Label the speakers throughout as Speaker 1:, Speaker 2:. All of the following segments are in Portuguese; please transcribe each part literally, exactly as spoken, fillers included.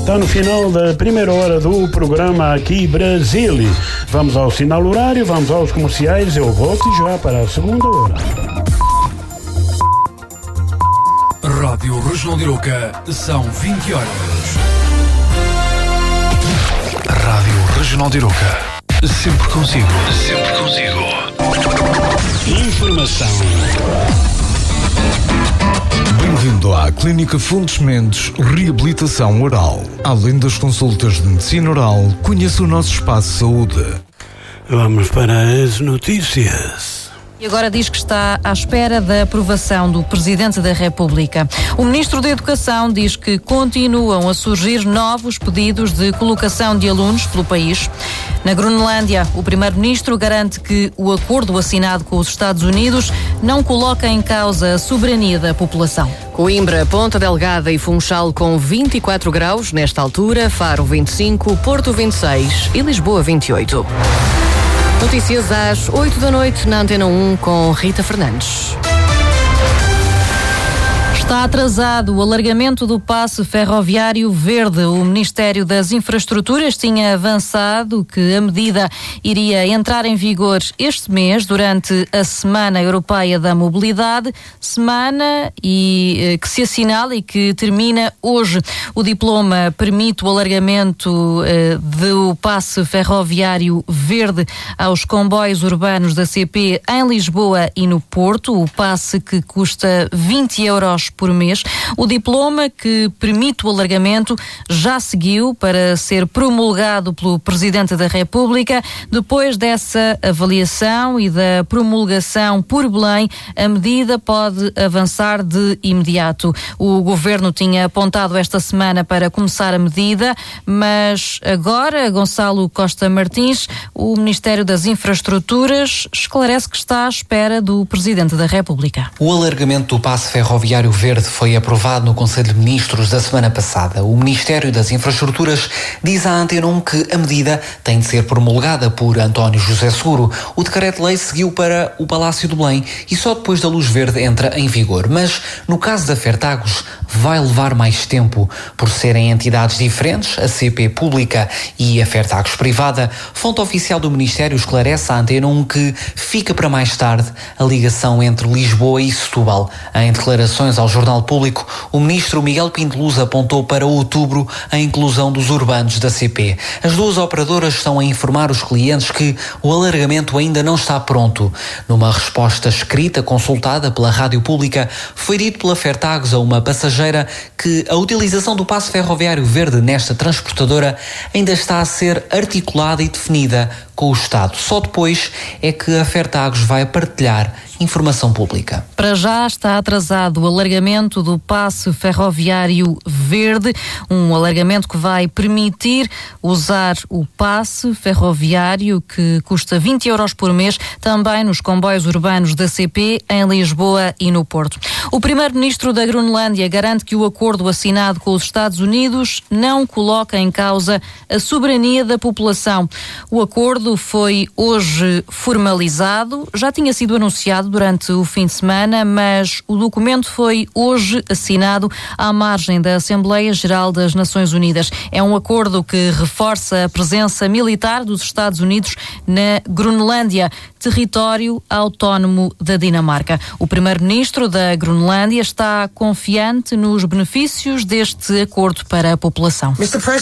Speaker 1: Está no final da primeira hora do programa Aqui Brasil. Vamos ao sinal horário, vamos aos comerciais. Eu volto já para a segunda hora.
Speaker 2: Rádio Regional de Arouca, são vinte horas. Rádio Regional de Arouca, sempre consigo. Sempre consigo.
Speaker 1: Informação.
Speaker 3: Bem-vindo à Clínica Fontes Mendes Reabilitação Oral. Além das consultas de medicina oral, conheça o nosso espaço de saúde.
Speaker 1: Vamos para as notícias.
Speaker 4: E agora diz que está à espera da aprovação do Presidente da República. O Ministro da Educação diz que continuam a surgir novos pedidos de colocação de alunos pelo país. Na Groenlândia, o Primeiro-Ministro garante que o acordo assinado com os Estados Unidos não coloca em causa a soberania da população.
Speaker 5: Coimbra, Ponta Delgada e Funchal com vinte e quatro graus nesta altura, Faro vinte e cinco, Porto vinte e seis e Lisboa vinte e oito. Notícias às oito da noite na Antena um com Rita Fernandes.
Speaker 4: Está atrasado o alargamento do passe ferroviário verde. O Ministério das Infraestruturas tinha avançado que a medida iria entrar em vigor este mês durante a Semana Europeia da Mobilidade, semana e, que se assinala e que termina hoje. O diploma permite o alargamento eh, do passe ferroviário verde aos comboios urbanos da C P em Lisboa e no Porto. O passe que custa vinte euros por mês. O diploma que permite o alargamento já seguiu para ser promulgado pelo Presidente da República. Depois dessa avaliação e da promulgação por Belém, a medida pode avançar de imediato. O Governo tinha apontado esta semana para começar a medida, mas agora Gonçalo Costa Martins, o Ministério das Infraestruturas, esclarece que está à espera do Presidente da República.
Speaker 6: O alargamento do passe ferroviário verde foi aprovado no Conselho de Ministros da semana passada. O Ministério das Infraestruturas diz à Antena um que a medida tem de ser promulgada por António José Seguro. O decreto-lei seguiu para o Palácio de Belém e só depois da luz verde entra em vigor. Mas, no caso da Fertagos, vai levar mais tempo. Por serem entidades diferentes, a C P pública e a Fertagos privada, fonte oficial do Ministério esclarece à Antena um que fica para mais tarde a ligação entre Lisboa e Setúbal. Em declarações ao Jornal Público, o ministro Miguel Pinto Luz apontou para outubro a inclusão dos urbanos da C P. As duas operadoras estão a informar os clientes que o alargamento ainda não está pronto. Numa resposta escrita consultada pela Rádio Pública, foi dito pela Fertagos a uma passageira que a utilização do passe ferroviário verde nesta transportadora ainda está a ser articulada e definida com o Estado. Só depois é que a Fertagos vai partilhar informação pública.
Speaker 4: Para já está atrasado o alargamento do passe ferroviário verde, um alargamento que vai permitir usar o passe ferroviário que custa vinte euros por mês também nos comboios urbanos da C P em Lisboa e no Porto. O primeiro-ministro da Groenlândia garante que o acordo assinado com os Estados Unidos não coloca em causa a soberania da população. O acordo foi hoje formalizado, já tinha sido anunciado durante o fim de semana, mas o documento foi hoje assinado à margem da Assembleia Geral das Nações Unidas. É um acordo que reforça a presença militar dos Estados Unidos na Groenlândia, território autónomo da Dinamarca. O primeiro-ministro da Groenlândia está confiante nos benefícios deste acordo para a população.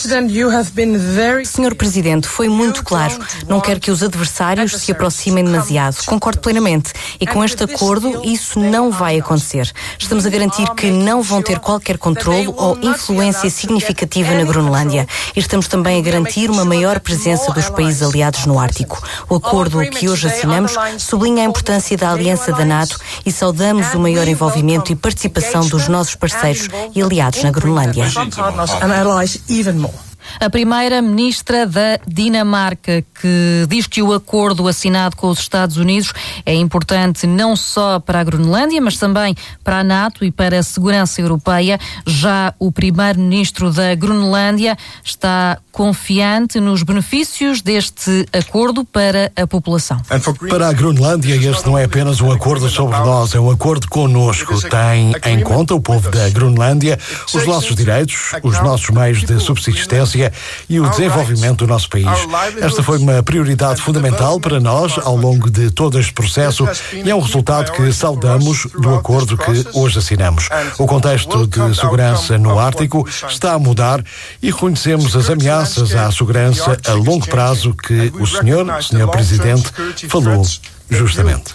Speaker 7: Senhor Presidente, foi muito claro. Não quero que os adversários se aproximem demasiado. Concordo plenamente. E com este acordo, isso não vai acontecer. Estamos a garantir que não vão ter qualquer controlo ou influência significativa na Groenlândia. E estamos também a garantir uma maior presença dos países aliados no Ártico. O acordo que hoje assinamos sublinha a importância da aliança da NATO e saudamos o maior envolvimento e participação dos nossos parceiros e aliados na Groenlândia.
Speaker 4: A primeira-ministra da Dinamarca, que diz que o acordo assinado com os Estados Unidos é importante não só para a Groenlândia, mas também para a NATO e para a segurança europeia. Já o primeiro-ministro da Groenlândia está confiante nos benefícios deste acordo para a população.
Speaker 8: Para a Groenlândia, este não é apenas um acordo sobre nós, é um acordo connosco. Tem em conta o povo da Groenlândia, os nossos direitos, os nossos meios de subsistência e o desenvolvimento do nosso país. Esta foi uma prioridade fundamental para nós ao longo de todo este processo e é um resultado que saudamos do acordo que hoje assinamos. O contexto de segurança no Ártico está a mudar e reconhecemos as ameaças à segurança a longo prazo que o senhor, senhor Presidente, falou. Justamente.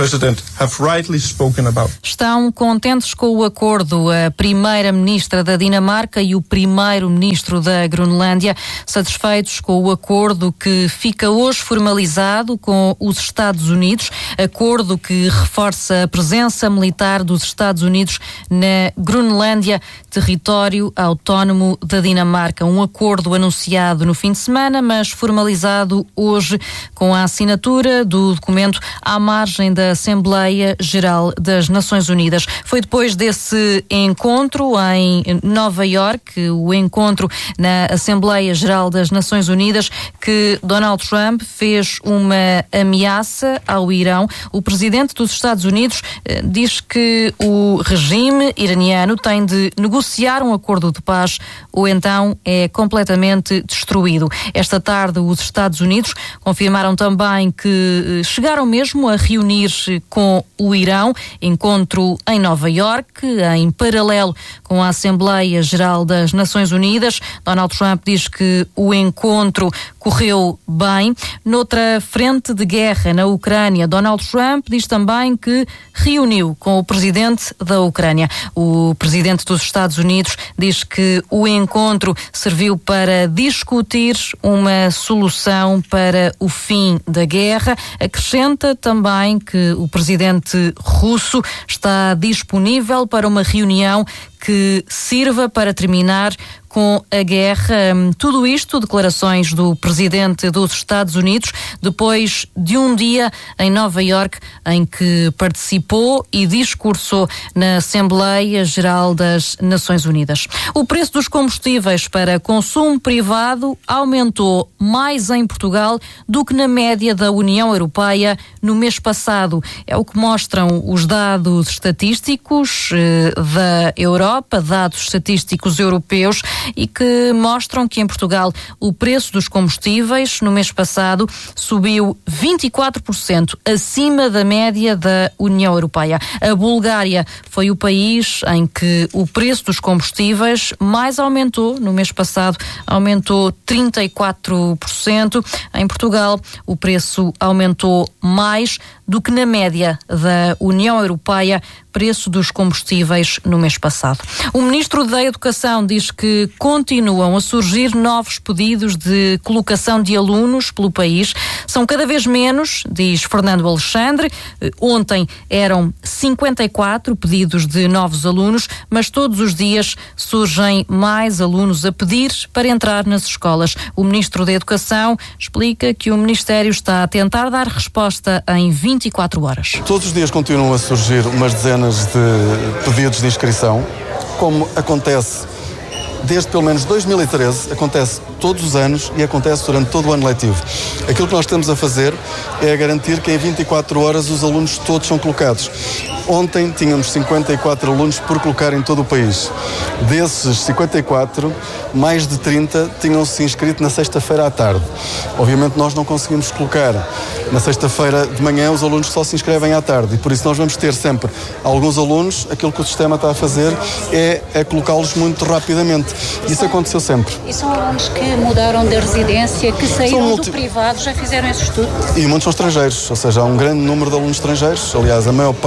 Speaker 4: Estão contentes com o acordo a primeira-ministra da Dinamarca e o primeiro-ministro da Groenlândia, satisfeitos com o acordo que fica hoje formalizado com os Estados Unidos, acordo que reforça a presença militar dos Estados Unidos na Groenlândia, território autónomo da Dinamarca. Um acordo anunciado no fim de semana, mas formalizado hoje com a assinatura do documento à margem da Assembleia Geral das Nações Unidas. Foi depois desse encontro em Nova Iorque, o encontro na Assembleia Geral das Nações Unidas, que Donald Trump fez uma ameaça ao Irão. O presidente dos Estados Unidos eh, diz que o regime iraniano tem de negociar um acordo de paz ou então é completamente destruído. Esta tarde, os Estados Unidos confirmaram também que eh, chegaram mesmo a reunir-se com o Irão, encontro em Nova Iorque, em paralelo com a Assembleia Geral das Nações Unidas. Donald Trump diz que o encontro correu bem. Noutra frente de guerra na Ucrânia, Donald Trump diz também que reuniu com o presidente da Ucrânia. O presidente dos Estados Unidos diz que o encontro serviu para discutir uma solução para o fim da guerra. Acrescenta também que o presidente russo está disponível para uma reunião que sirva para terminar com a guerra. Tudo isto, declarações do presidente dos Estados Unidos, depois de um dia em Nova Iorque em que participou e discursou na Assembleia Geral das Nações Unidas. O preço dos combustíveis para consumo privado aumentou mais em Portugal do que na média da União Europeia no mês passado. É o que mostram os dados estatísticos eh, da Europa, dados estatísticos europeus, e que mostram que em Portugal o preço dos combustíveis no mês passado subiu vinte e quatro por cento acima da média da União Europeia. A Bulgária foi o país em que o preço dos combustíveis mais aumentou no mês passado, aumentou trinta e quatro por cento. Em Portugal o preço aumentou mais do que na média da União Europeia, preço dos combustíveis no mês passado. O Ministro da Educação diz que continuam a surgir novos pedidos de colocação de alunos pelo país. São cada vez menos, diz Fernando Alexandre. Ontem eram cinquenta e quatro pedidos de novos alunos, mas todos os dias surgem mais alunos a pedir para entrar nas escolas. O Ministro da Educação explica que o Ministério está a tentar dar resposta em vinte e quatro horas.
Speaker 9: Todos os dias continuam a surgir umas dezenas de pedidos de inscrição, como acontece desde pelo menos dois mil e treze, acontece todos os anos e acontece durante todo o ano letivo. Aquilo que nós estamos a fazer é a garantir que em vinte e quatro horas os alunos todos são colocados. Ontem tínhamos cinquenta e quatro alunos por colocar em todo o país. Desses cinquenta e quatro, mais de trinta tinham-se inscrito na sexta-feira à tarde. Obviamente nós não conseguimos colocar na sexta-feira de manhã, os alunos só se inscrevem à tarde e por isso nós vamos ter sempre alguns alunos, aquilo que o sistema está a fazer é, é colocá-los muito rapidamente. Isso aconteceu sempre.
Speaker 10: E são alunos que mudaram de residência, que saíram multi... do privado, já fizeram esse estudo?
Speaker 9: E muitos são estrangeiros, ou seja, há um grande número de alunos estrangeiros. Aliás, a maior parte do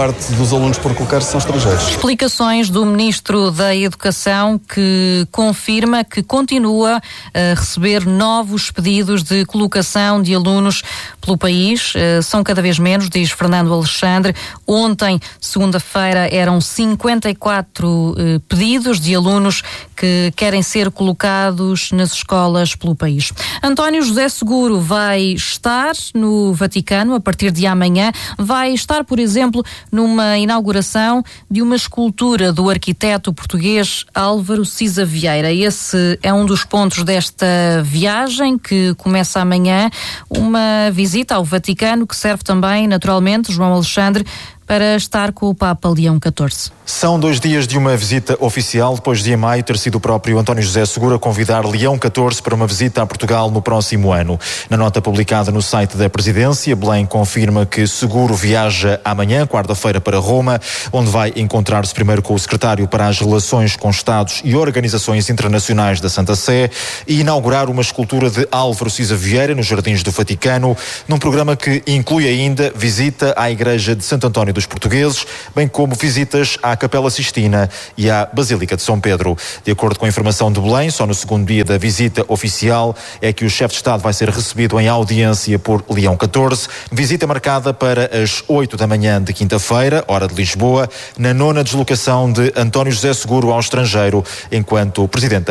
Speaker 9: dos alunos por colocar são estrangeiros.
Speaker 4: Explicações do Ministro da Educação, que confirma que continua a receber novos pedidos de colocação de alunos pelo país. São cada vez menos, diz Fernando Alexandre. Ontem, segunda-feira, eram cinquenta e quatro eh, pedidos de alunos que querem ser colocados nas escolas pelo país. António José Seguro vai estar no Vaticano a partir de amanhã. Vai estar, por exemplo, numa inauguração de uma escultura do arquiteto português Álvaro Siza Vieira. Esse é um dos pontos desta viagem que começa amanhã. Uma visita ao Vaticano que serve também, naturalmente, João Alexandre, para estar com o Papa Leão catorze.
Speaker 11: São dois dias de uma visita oficial, depois de em maio ter sido o próprio António José Seguro a convidar Leão catorze para uma visita a Portugal no próximo ano. Na nota publicada no site da Presidência, Belém confirma que Seguro viaja amanhã, quarta-feira, para Roma, onde vai encontrar-se primeiro com o secretário para as relações com Estados e organizações internacionais da Santa Sé e inaugurar uma escultura de Álvaro Siza Vieira nos Jardins do Vaticano, num programa que inclui ainda visita à Igreja de Santo António dos Portugueses, bem como visitas à Capela Sistina e à Basílica de São Pedro. De acordo com a informação de Belém, só no segundo dia da visita oficial é que o chefe de Estado vai ser recebido em audiência por Leão catorze, visita marcada para as oito da manhã de quinta-feira, hora de Lisboa, na nona deslocação de António José Seguro ao estrangeiro, enquanto Presidente